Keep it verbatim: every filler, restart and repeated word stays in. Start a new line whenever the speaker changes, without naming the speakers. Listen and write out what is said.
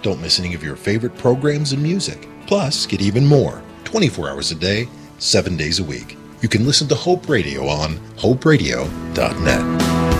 Don't miss any of your favorite programs and music. Plus, get even more, twenty-four hours a day, seven days a week. You can listen to Hope Radio on hope radio dot net.